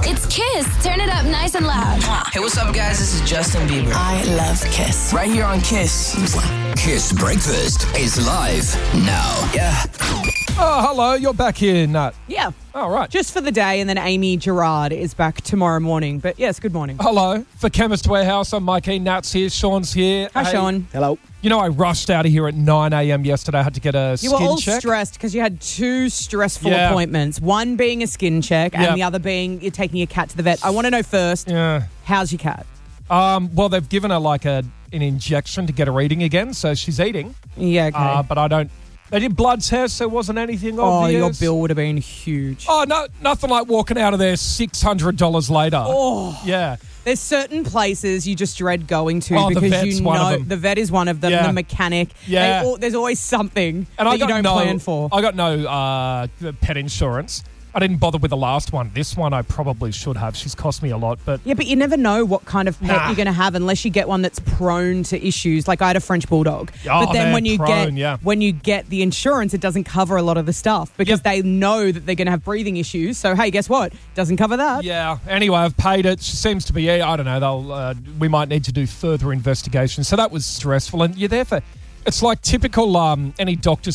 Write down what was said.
It's Kiss. Turn it up nice and loud. Hey, what's up, guys? This is Justin Bieber. I love Kiss. Right here on Kiss. Kiss Breakfast is live now. Yeah. Oh, hello. You're back here, Nat. Yeah. Oh, right. Just for the day, and then Amy Gerard is back tomorrow morning. But yes, good morning. Hello. For Chemist Warehouse, I'm Mikey. Nat's here. Sean's here. Hi, Hey, Sean. Hello. You know, I rushed out of here at 9 a.m. yesterday. I had to get a You skin were all check. stressed because you had two stressful Yeah. appointments. One being a skin check, and Yep. the other being you're taking your cat to the vet. I want to know first, Yeah. how's your cat? Well, they've given her like an injection to get her eating again, so she's eating. Yeah, okay. But I don't. They did blood tests, so it wasn't anything Oh, obvious. your bill would have been huge. Oh, no, nothing like walking out of there $600 later. Oh. Yeah. There's certain places you just dread going to Oh, the because vet's you one of know them. the vet is one of them, Yeah. the mechanic. Yeah. There's always something And that I you got don't plan for. I got no pet insurance. I didn't bother with the last one. This one I probably should have. She's cost me a lot, but Yeah, but you never know what kind of pet Nah. you're going to have unless you get one that's prone to issues. Like I had a French bulldog, Oh, but then they're when you prone, yeah. get the insurance, it doesn't cover a lot of the stuff because they know that they're going to have breathing issues. So hey, guess what? Doesn't cover that. yeah. Anyway, I've paid it. She seems to be. I don't know. We might need to do further investigation. So that was stressful, and you're there for. It's like typical any doctor's